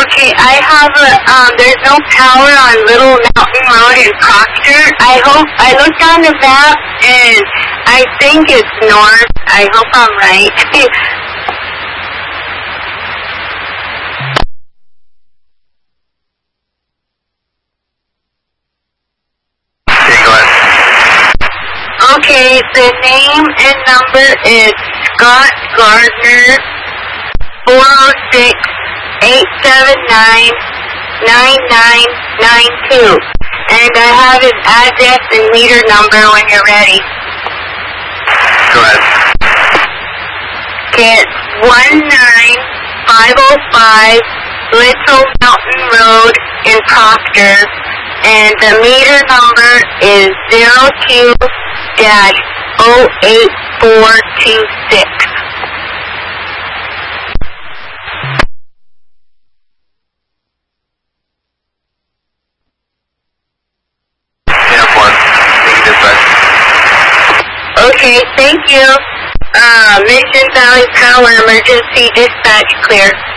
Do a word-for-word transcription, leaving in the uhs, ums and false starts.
Okay, I have a, um, there's no power on Little Mountain Road in Proctor. I hope, I looked on the map and I think it's north. I hope I'm right. Okay, the name and number is Scott Gardner, four oh six, eight seven nine, nine nine nine two. And I have his address and meter number when you're ready. Go ahead. Okay, it's one nine five oh five Little Mountain Road in Proctor. And the meter number is zero two dash oh eight four two six. Okay, thank you. Uh, Mission Valley Power Emergency Dispatch clear.